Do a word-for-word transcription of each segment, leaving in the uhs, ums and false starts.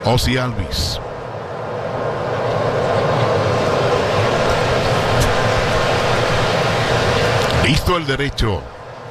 Ozzie Albies. Listo el derecho.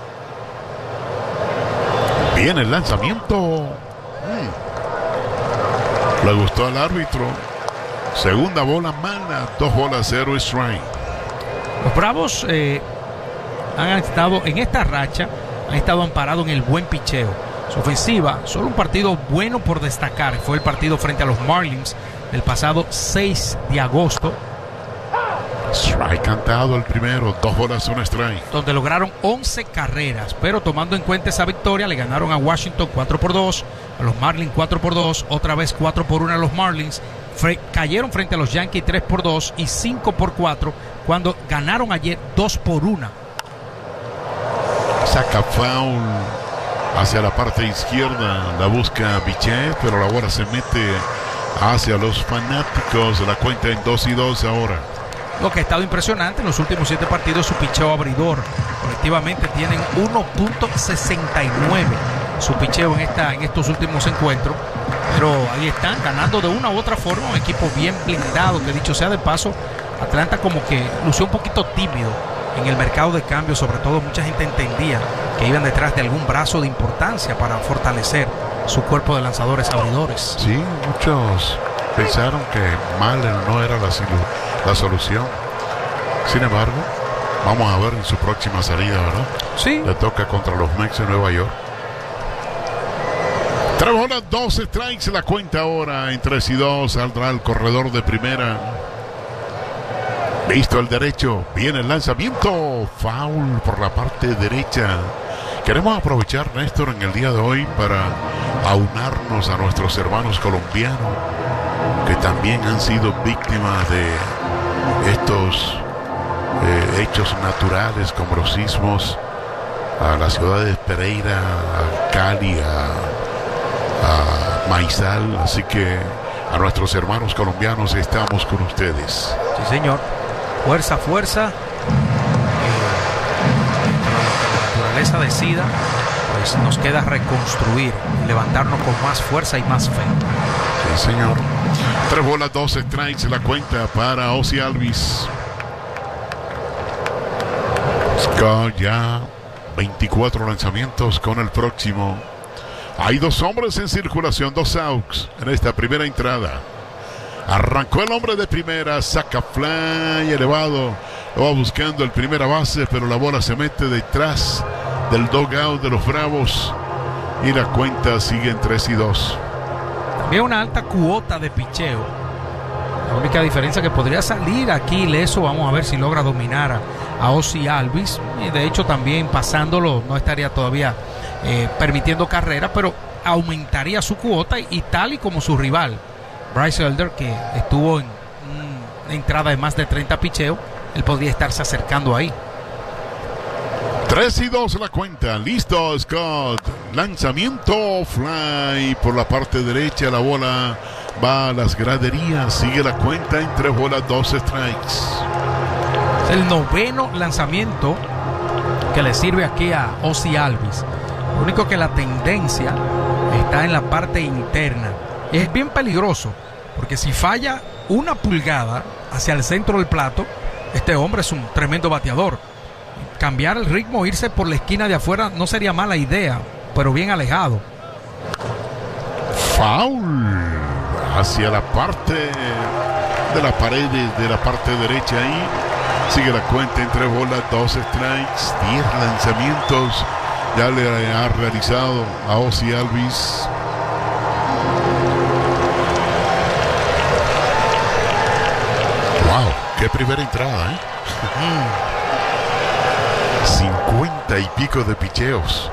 Viene el lanzamiento. Mm. Le gustó al árbitro. Segunda bola mala. Dos bolas, cero strike. Los Bravos eh, han estado en esta racha, han estado amparados en el buen picheo. Su ofensiva, solo un partido bueno por destacar, fue el partido frente a los Marlins del pasado seis de agosto. Strike cantado el primero, dos bolas, un strike. Donde lograron once carreras, pero tomando en cuenta esa victoria, le ganaron a Washington cuatro por dos, a los Marlins cuatro por dos, otra vez cuatro por uno a los Marlins. Fre- cayeron frente a los Yankees tres por dos y cinco por cuatro cuando ganaron ayer dos por uno. Saca foul hacia la parte izquierda, la busca Bichette, pero la bola se mete hacia los fanáticos. La cuenta en dos y dos ahora. Lo que ha estado impresionante en los últimos siete partidos, su picheo abridor. Colectivamente tienen uno punto sesenta y nueve su picheo en, esta, en estos últimos encuentros. Pero ahí están, ganando de una u otra forma. Un equipo bien blindado, que dicho sea de paso, Atlanta como que lució un poquito tímido en el mercado de cambio. Sobre todo mucha gente entendía que iban detrás de algún brazo de importancia para fortalecer su cuerpo de lanzadores abridores. Sí, muchos pensaron que Mahler no era la, la solución. Sin embargo, vamos a ver en su próxima salida, ¿verdad? Sí. Le toca contra los Mets de Nueva York. Tres bolas, dos strikes. La cuenta ahora en tres y dos. Saldrá el corredor de primera. Listo el derecho. Viene el lanzamiento. Foul por la parte derecha. Queremos aprovechar, Néstor, en el día de hoy para aunarnos a nuestros hermanos colombianos que también han sido víctimas de estos eh, hechos naturales como los sismos a las ciudades de Pereira, a Cali, a, a Maizal. Así que a nuestros hermanos colombianos estamos con ustedes. Sí, señor. Fuerza, fuerza. Eh, la naturaleza decida, pues nos queda reconstruir, levantarnos con más fuerza y más fe. Sí, señor. Tres bolas, dos strikes. La cuenta para Ozzie Albies. Scott ya veinticuatro lanzamientos con el próximo. Hay dos hombres en circulación, dos outs en esta primera entrada. Arrancó el hombre de primera, saca fly elevado, lo va buscando el primera base, pero la bola se mete detrás del dugout de los Bravos y la cuenta sigue en tres y dos. También una alta cuota de picheo. La única diferencia que podría salir aquí ileso, vamos a ver si logra dominar a, a Ozzie Albies. Y de hecho también pasándolo no estaría todavía eh, permitiendo carrera, pero aumentaría su cuota y, y tal y como su rival Bryce Elder, que estuvo en una entrada de más de treinta picheos, él podría estarse acercando ahí. tres y dos la cuenta. Listo, Scott. Lanzamiento, fly por la parte derecha. La bola va a las graderías. Sigue la cuenta en tres bolas, dos strikes. Es el noveno lanzamiento que le sirve aquí a Ozzie Albies. Lo único que la tendencia está en la parte interna. Y es bien peligroso, porque si falla una pulgada hacia el centro del plato, este hombre es un tremendo bateador. Cambiar el ritmo, irse por la esquina de afuera no sería mala idea, pero bien alejado. Foul hacia la parte de la pared de la parte derecha ahí. Sigue la cuenta en tres bolas, dos strikes, diez lanzamientos. Ya le ha realizado a Ozzie Albies. Wow, qué primera entrada, ¿eh? cincuenta y pico de picheos.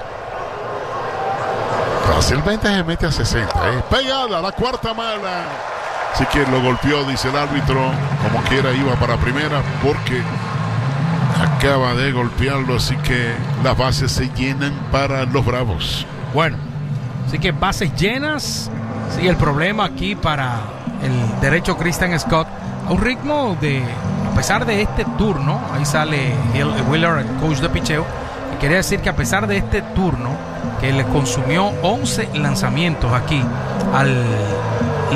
Fácilmente se mete a sesenta, ¿eh? Pegada, la cuarta mala. Así que lo golpeó, dice el árbitro. Como quiera iba para primera porque acaba de golpearlo. Así que las bases se llenan para los Bravos. Bueno, así que bases llenas. Sigue el problema aquí para el derecho Christian Scott. A un ritmo de, a pesar de este turno, ahí sale Hill, Wheeler, el coach de picheo, y quería decir que a pesar de este turno, que le consumió once lanzamientos aquí al